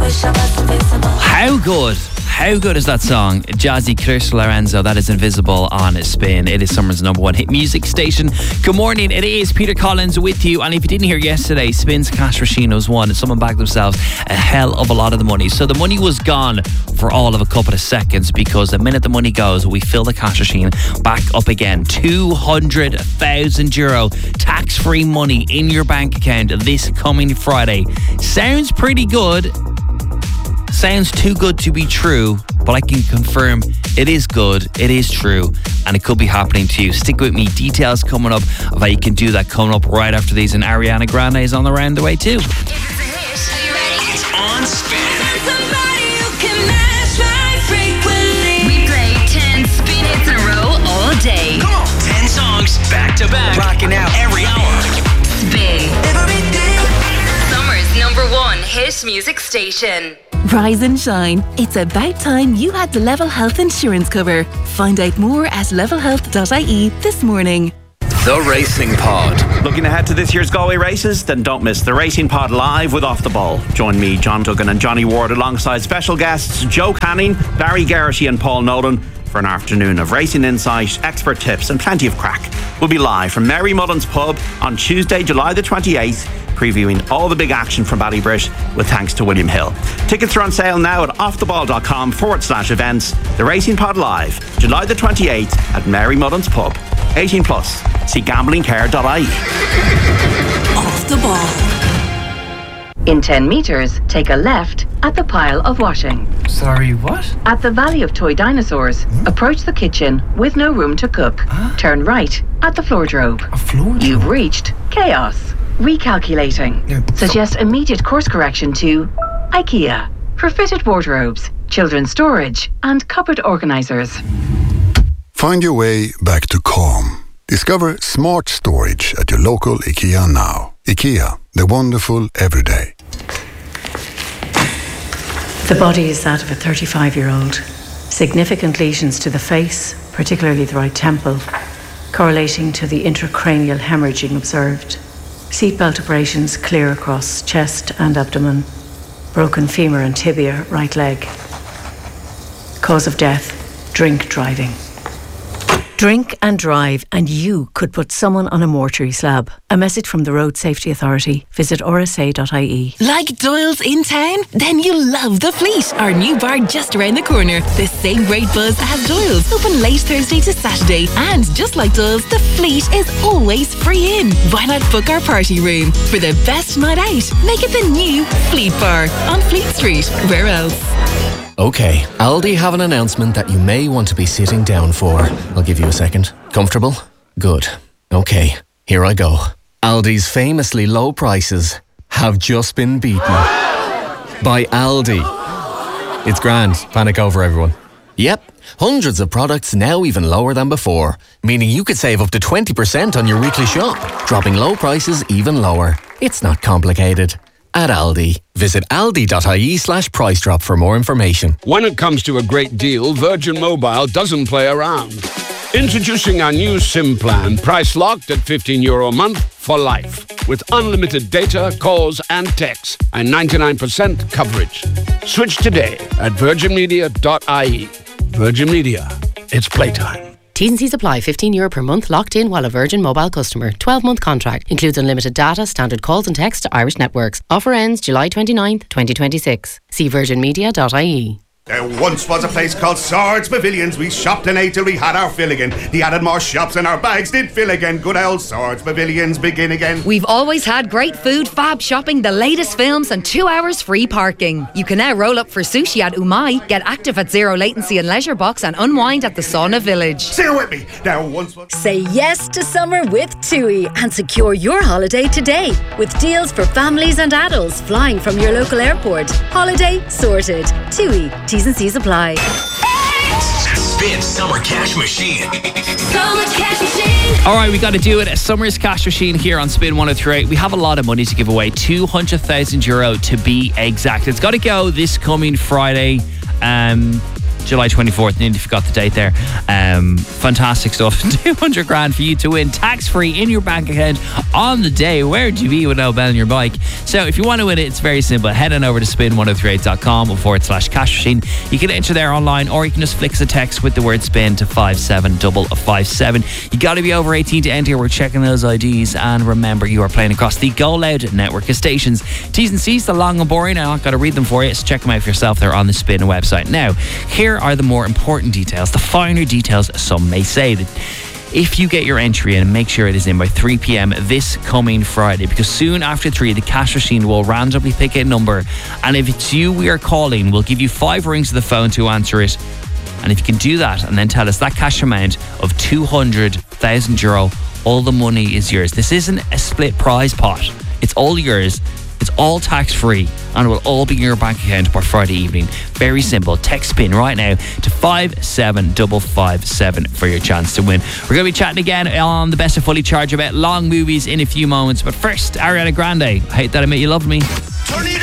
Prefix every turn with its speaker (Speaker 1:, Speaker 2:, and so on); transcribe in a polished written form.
Speaker 1: How good is that song? Jazzy Chris Lorenzo, that is Invisible on Spin. It is summer's number one hit music station. Good morning, it is Peter Collins with you. And if you didn't hear yesterday, Spin's cash machine was won. Someone backed themselves a hell of a lot of the money. So the money was gone for all of a couple of seconds, because the minute the money goes, we fill the cash machine back up again. €200,000 tax-free money in your bank account this coming Friday. Sounds pretty good. Sounds too good to be true, but I can confirm it is good, it is true, and it could be happening to you. Stick with me. Details coming up of how you can do that coming up right after these, and Ariana Grande is on the round the way too.
Speaker 2: If it's a hit, are you ready? It's on Spin. Somebody who can match my frequency. We play 10 spin hits in a row all day.
Speaker 3: Come on, 10 songs back to back, rocking out every hour.
Speaker 2: Spin. Summer's number one hit music station.
Speaker 4: Rise and shine. It's about time you had the Level Health insurance cover. Find out more at levelhealth.ie this morning.
Speaker 5: The Racing Pod.
Speaker 6: Looking ahead to this year's Galway races? Then don't miss The Racing Pod live with Off the Ball. Join me, John Duggan and Johnny Ward, alongside special guests Joe Canning, Barry Geraghty and Paul Nolan, for an afternoon of racing insight, expert tips and plenty of crack. We'll be live from Mary Mullen's Pub on Tuesday, July the 28th, previewing all the big action from Ballybrit with thanks to William Hill. Tickets are on sale now at offtheball.com/events. The Racing Pod live, July the 28th at Mary Mullen's Pub. 18 plus. See gamblingcare.ie.
Speaker 4: Off the ball.
Speaker 7: In 10 metres, take a left at the pile of washing.
Speaker 1: Sorry, what?
Speaker 7: At the Valley of Toy Dinosaurs, approach the kitchen with no room to cook. Turn right at the floordrobe.
Speaker 1: A floor?
Speaker 7: You've reached chaos. Recalculating. Suggest immediate course correction to IKEA for fitted wardrobes, children's storage and cupboard organisers.
Speaker 8: Find your way back to calm. Discover smart storage at your local IKEA now. IKEA, the wonderful everyday.
Speaker 9: The body is that of a 35-year-old. Significant lesions to the face, particularly the right temple, correlating to the intracranial hemorrhaging observed. Seatbelt abrasions clear across chest and abdomen. Broken femur and tibia, right leg. Cause of death, drink driving. Drink and drive, and you could put someone on a mortuary slab. A message from the Road Safety Authority. Visit rsa.ie.
Speaker 4: Like Doyle's in town? Then you'll love The Fleet, our new bar just around the corner. The same great buzz as Doyle's, open late Thursday to Saturday. And just like Doyle's, The Fleet is always free in. Why not book our party room? For the best night out, make it the new Fleet Bar on Fleet Street. Where else?
Speaker 5: Okay, Aldi have an announcement that you may want to be sitting down for. I'll give you a second. Comfortable? Good. Okay, here I go. Aldi's famously low prices have just been beaten by Aldi. It's grand. Panic over, everyone. Yep, hundreds of products now even lower than before, meaning you could save up to 20% on your weekly shop, dropping low prices even lower. It's not complicated. At Aldi. Visit aldi.ie/price drop for more information.
Speaker 10: When it comes to a great deal, Virgin Mobile doesn't play around. Introducing our new SIM plan, price locked at €15 a month for life, with unlimited data, calls and texts, and 99% coverage. Switch today at virginmedia.ie. Virgin Media. It's playtime.
Speaker 11: T's and C's apply. €15 per month locked in while a Virgin Mobile customer. 12-month contract. Includes unlimited data, standard calls and texts to Irish networks. Offer ends July 29th, 2026. See virginmedia.ie.
Speaker 12: There once was a place called Swords Pavilions. We shopped and ate till we had our fill again. They added more shops and our bags did fill again. Good old Swords Pavilions begin again.
Speaker 13: We've always had great food, fab shopping, the latest films and 2 hours free parking. You can now roll up for sushi at Umai, get active at Zero Latency and Leisure Box and unwind at the Sauna Village.
Speaker 12: Sing it with me. There once was...
Speaker 14: Say yes to summer with TUI and secure your holiday today with deals for families and adults flying from your local airport. Holiday sorted. TUI. T's and C's apply.
Speaker 3: Spin Summer Cash Machine.
Speaker 2: Summer Cash Machine.
Speaker 1: All right, we got to do it. A Summer's Cash Machine here on Spin 103.8. We have a lot of money to give away. €200,000 to be exact. It's got to go this coming Friday. July 24th, nearly forgot the date there. Fantastic stuff. 200 grand for you to win tax-free in your bank account on the day. Where'd you be with no bell on your bike? So if you want to win it, it's very simple. Head on over to spin1038.com/cash machine. You can enter there online, or you can just flick a text with the word spin to 57557. You got to be over 18 to enter. We're checking those IDs, and remember, you are playing across the Go Loud network of stations. T's and C's, the long and boring. I'm not going to read them for you, so check them out for yourself. They're on the Spin website. Now, here are the more important details, the finer details, some may say. That if you get your entry in, make sure it is in by 3 p.m. this coming Friday, because soon after 3, the cash machine will randomly pick a number, and if it's you we are calling, we'll give you 5 rings of the phone to answer it. And if you can do that and then tell us that cash amount of €200,000, all the money is yours. This isn't a split prize pot. It's all yours. It's all tax-free, and it will all be in your bank account by Friday evening. Very simple. Text SPIN right now to 57557 for your chance to win. We're going to be chatting again on the Best of Fully Charged about long movies in a few moments. But first, Ariana Grande, I Hate That I Met You Loved Me.